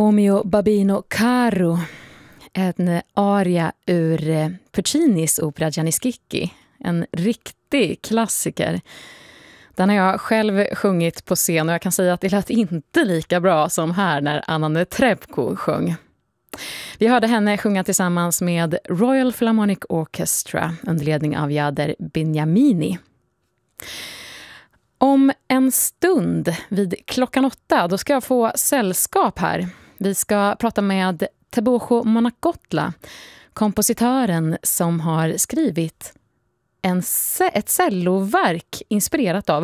O mio babino caro, en aria ur Puccinis opera Gianni Schicchi, en riktig klassiker. Den har jag själv sjungit på scen och jag kan säga att det lät inte lika bra som här när Anna Netrebko sjöng. Vi hörde henne sjunga tillsammans med Royal Philharmonic Orchestra under ledning av Jader Bignamini. Om en stund vid 8:00 då ska jag få sällskap här. Vi ska prata med Teboho Monakotla, kompositören som har skrivit ett celloverk inspirerat av